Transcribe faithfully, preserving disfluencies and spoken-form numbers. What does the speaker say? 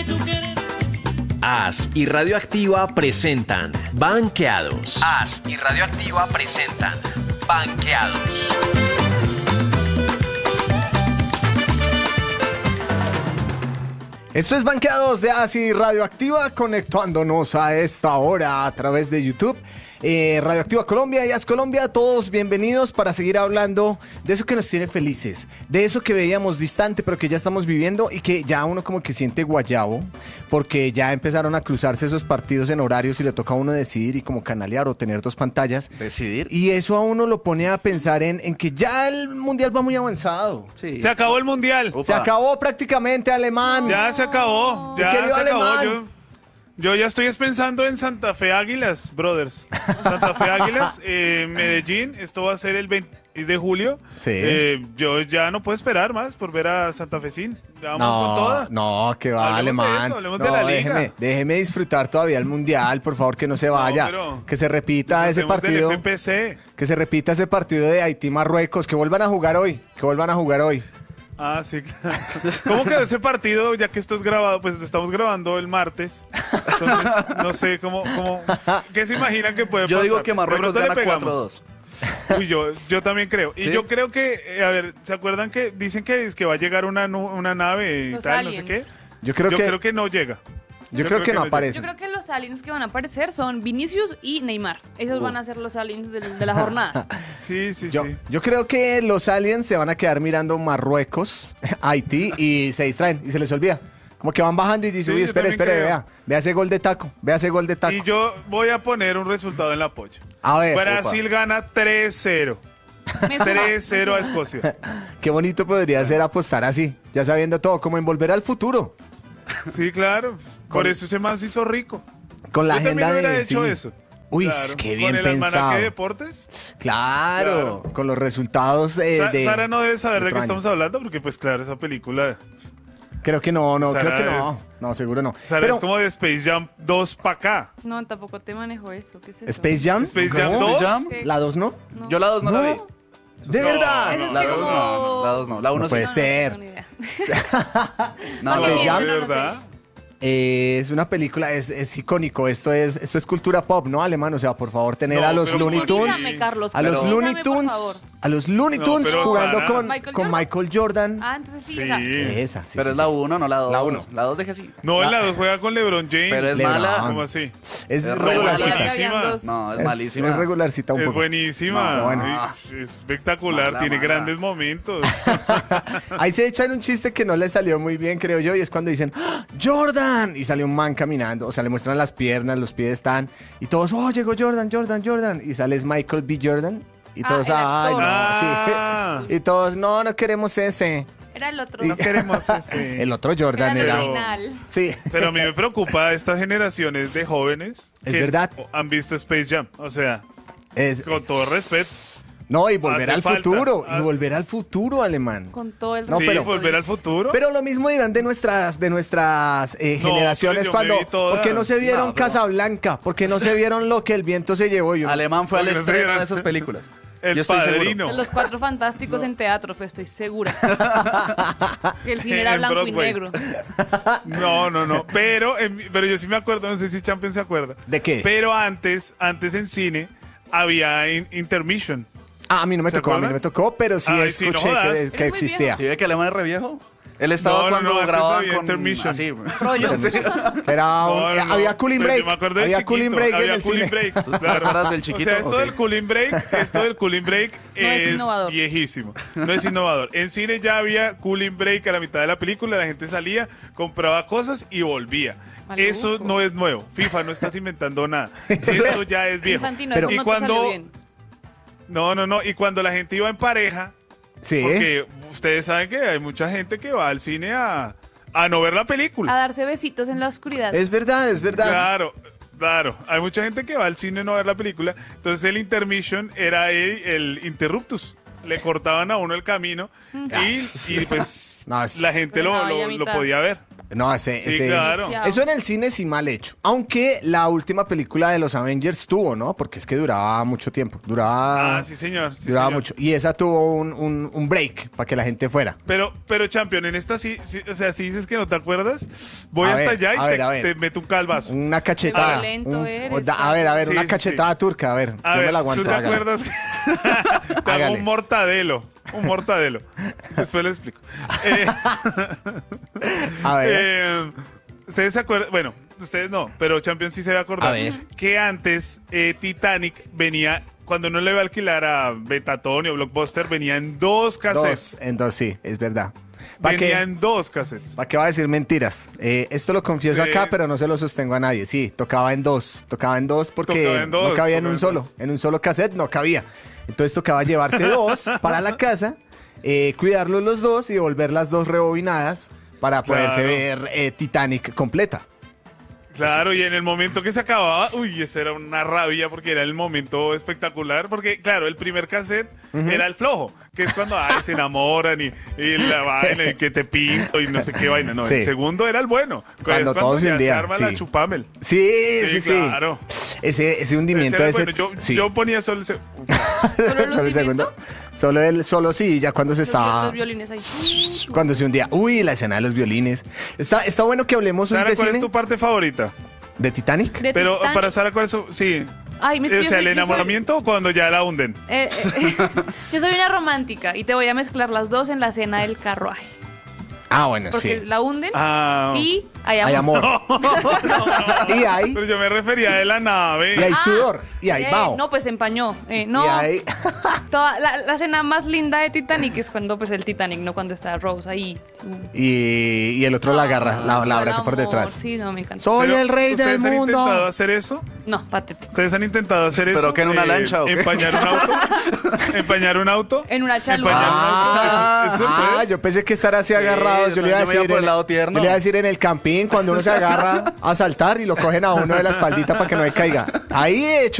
As y Radioactiva presentan Banqueados. As y Radioactiva presentan Banqueados. Esto es Banqueados de As y Radioactiva, conectándonos a esta hora a través de YouTube. Eh, Radioactiva Colombia y As Colombia, todos bienvenidos para seguir hablando de eso que nos tiene felices, de eso que veíamos distante pero que ya estamos viviendo y que ya uno como que siente guayabo, porque ya empezaron a cruzarse esos partidos en horarios y le toca a uno decidir y como canalear o tener dos pantallas. Decidir. Y eso a uno lo pone a pensar en, en que ya el mundial va muy avanzado. Sí. Se acabó el mundial. Se acabó prácticamente, Alemán. Ya se acabó. Ya querido se acabó. Alemán. Yo, yo ya estoy pensando en Santa Fe Águilas, brothers. Santa Fe Águilas, eh, Medellín. Esto va a ser el veinte de julio. Sí. Eh, yo ya no puedo esperar más por ver a Santa Fecín. Ya vamos No, con toda. no, que va, Hablemos de Alemán. eso, hablemos No, de la liga. déjeme, déjeme disfrutar todavía el mundial, por favor, que no se vaya. pero que se repita ese Disfrutemos del partido. F P C. Que se repita ese partido de Haití-Marruecos. Que vuelvan a jugar hoy. Que vuelvan a jugar hoy. Ah, sí, claro. ¿Cómo quedó ese partido? Ya que esto es grabado, pues estamos grabando el martes. Entonces, no sé cómo, cómo ¿qué se imaginan que puede Yo pasar? digo que De Marruecos pronto le gana pegamos. cuatro dos. Uy, yo, yo también creo. Y ¿Sí? yo creo que, eh, a ver, ¿se acuerdan que dicen que, es que va a llegar una, nu- una nave y Los tal, no sé aliens. qué? Yo creo yo que, creo que no llega. yo creo que no llega. aparece. Yo creo que los aliens que van a aparecer son Vinicius y Neymar. Esos van a ser los aliens del- de la jornada. Sí, sí, Yo, sí. yo creo que los aliens se van a quedar mirando Marruecos, Haití y se distraen y se les olvida. Como que van bajando y dicen, Sí, uy, yo espere, también espere, creo. vea. Vea ese gol de taco, vea ese gol de taco. Y yo voy a poner un resultado en la polla. A ver, Brasil gana tres cero. Me suena, tres cero me a suena. Escocia. qué bonito podría ser apostar así, ya sabiendo todo, como en volver al futuro. Sí, claro. Por eso ese man se hizo rico. Con la Yo también agenda hubiera de... hecho sí. eso. Uy, Claro. qué bien Con el pensado. almanaque de deportes. Claro, Claro. con los resultados eh, Sa- de... Sara no debe saber de otro qué año. estamos hablando porque, pues claro, esa película... Creo que no, no, Sara creo que no. es- No, seguro no. Sara Pero, es como de Space Jam dos pa' acá. No, tampoco te manejo eso. ¿Qué es eso? ¿Space Jam? Space Jam ¿No? dos. Jam? ¿Qué? ¿La dos no? No. Yo la dos no, la vi. ¿De No, verdad? Eso es La que dos como- no, no, la dos no. La uno No puede sí. ser. No, no tengo ni idea. No, Más no, bien, Space Jam. ¿De no, no sé. verdad? Eh, es una película, es, es icónico. Esto es, esto es cultura pop, ¿no, Alemán? O sea, por favor, tener No, a los pero Looney ¿cómo Tunes. así? Dígame, Carlos. A los dígame, Looney por Tunes. favor. A los Looney No, Tunes pero jugando Sara. con ¿Michael con Jordan? Michael Jordan. Ah, entonces sí, Sí. esa. Esa, sí, Pero sí, es la sí. uno, no la dos. La uno. La dos deje así. No, en La- la dos juega con LeBron James. Pero es LeBron. mala. ¿Cómo así? Es Es regularcita. Ya buenísima. habían dos. No, es, Es- malísima. Es regularcita un Es poco. buenísima. No, bueno. Ay, es espectacular. Mala, Tiene mala. grandes momentos. Ahí se echan un chiste que no le salió muy bien, creo yo, y es cuando dicen ¡Ah, ¡Jordan! Y sale un man caminando, o sea, le muestran las piernas, los pies están, y todos, ¡oh, llegó Jordan, Jordan, Jordan! Y sale Michael B. Jordan, y Ah, todos, el ¡ay, actor. no! Ah. Sí. Y todos, no, no queremos ese. Era el otro. No queremos ese. El otro Jordan Era el era... Pero- original. Sí. Pero a mí me preocupa estas generaciones de jóvenes Es que verdad. han visto Space Jam. O sea, Es- con todo respeto. no, y volver hace al falta. futuro, y Ah. volver al futuro, Alemán. Con todo el No, sí, pero- volver al futuro. Pero lo mismo dirán de nuestras de nuestras eh, No, generaciones pero yo me cuando vi todas. porque no se vieron No, pero- Casablanca, porque no se vieron lo que el viento se llevó. Y uno- Alemán fue al Porque no se estreno vieron. de esas películas. el Yo estoy padrino. seguro. Los Cuatro Fantásticos en teatro, fue, estoy segura. Que el cine era En blanco y Broadway. negro. No, no, no. Pero, en mi- pero yo sí me acuerdo, no sé si Champion se acuerda. ¿De qué? Pero antes, antes en cine, había in- intermission. Ah, a mí no me ¿Se tocó, a mí no acuerdan? me tocó, pero sí Ay, sí, no escuché jodas. que, Eres que muy existía. ¿Sí ve que Alemán es re viejo? Él estaba No, no, cuando no, antes grababan había con... intermission. Así. Rollo. Era un- No, no, no. había cooling Pues break. yo me acuerdo de Había chiquito, cooling break en había el cooling cine. break, ¿Tú te claro. acuerdas del chiquito? O sea, esto Ok. del cooling break, esto del cooling break No es es, innovador. viejísimo. No es innovador. En cine ya había cooling break a la mitad de la película, la gente salía, compraba cosas y volvía. Maluco. Eso no es nuevo. FIFA no estás inventando nada. Esto ya es viejo. Infantino, Pero- eso y no te cuando salió bien. No, no, no, y cuando la gente iba en pareja, Sí. porque ustedes saben que hay mucha gente que va al cine a a no ver la película. A darse besitos en la oscuridad. Es verdad, es verdad. Claro, claro. Hay mucha gente que va al cine a no ver la película. Entonces el intermission era el, el interruptus. Le cortaban a uno el camino y, y pues No, es- la gente Pero lo, no, ahí a lo- lo mitad. podía ver. No, ese, Sí, ese- claro. Eso en el cine sí mal hecho. Aunque la última película de los Avengers tuvo, ¿no? Porque es que duraba mucho tiempo. Duraba, Ah, sí, señor. sí, duraba señor. mucho. Y esa tuvo un, un- un break para que la gente fuera. Pero, pero, Champion, en esta sí, sí, o sea, si dices que no te acuerdas, voy A hasta ver, allá y a ver, te, a ver. te meto un calvazo. Una cachetada. Qué violento un- eres, o da- a ver, a ver, Sí, una sí, cachetada sí. turca. A ver, A yo me ver, la aguanto. ¿tú te hágale. acuerdas? que- te hago Hágale. un mortadelo. Un mortadelo. Después le explico. Eh, A ver. eh, ustedes se acuerdan, bueno, ustedes no, pero Champion sí se va a acordar A ver. que antes eh, Titanic venía, cuando uno le iba a alquilar a Betatón o Blockbuster, venía en dos cassettes. Dos, en dos, sí, es verdad. ¿Para Venía qué, en dos cassettes. ¿Para qué va a decir mentiras? Eh, esto lo confieso Sí. acá, pero no se lo sostengo a nadie. Sí, tocaba en dos. Tocaba en dos porque Tocaba en dos, no cabía en tocaba un en solo. dos. En un solo cassette no cabía. Entonces tocaba llevarse dos para la casa, eh, cuidarlos los dos y volver las dos rebobinadas para poderse Claro. ver eh, Titanic completa. Claro, y en el momento que se acababa, uy, eso era una rabia porque era el momento espectacular. Porque, claro, el primer cassette era el flojo, que es cuando ay, se enamoran y, y la vaina y que te pinto y no sé qué vaina. No, Sí. el segundo era el bueno. que Cuando es todos se ya se hundían, arma sí. la chupamel. Sí, sí, Sí, sí. claro. Ese, ese hundimiento Ese era ese. bueno. Yo, sí. yo ponía solo el se- ¿Solo el Solo el segundo. hundimiento? Solo el, solo sí, ya cuando se Los, estaba. los violines ahí. Cuando se hundía. Uy, la escena de los violines. Está, está bueno que hablemos hoy Sara, de ¿cuál cine. es tu parte favorita? ¿De Titanic? De Pero Titanic. para Sara, ¿cuál es su...? Sí. Ay, me- es que O yo sea, soy- el yo soy- enamoramiento o cuando ya la hunden. Eh, eh, yo soy una romántica y te voy a mezclar las dos en la escena del carruaje. Ah, bueno, Porque sí. la hunden Ah. y hay Hay amor. amor. Y hay, Pero yo me refería de la nave. y hay Ah, sudor. Y hay eh, bao. No, pues se empañó. Eh, no, Y hay. toda, la, la escena más linda de Titanic es cuando pues el Titanic, no cuando está Rose ahí. Y, y el otro la agarra, la, la Con abraza por amor. detrás. Sí, no, me encanta. Soy Pero, el rey del ¿ustedes han mundo. intentado hacer eso? No, patético. ¿Ustedes han intentado hacer eso? ¿Pero qué, en una lancha o qué? ¿Empañar un auto? ¿Empañar un auto? En una chalma. Empañar un Ah, auto. Eso, eso ah, puede. yo pensé que estar así agarrados. Yo le iba a yo me iba decir. por el en- lado tierno. yo le iba a decir en el campín cuando uno se agarra a saltar y lo cogen a uno de la espaldita para que no se caiga. Ahí he hecho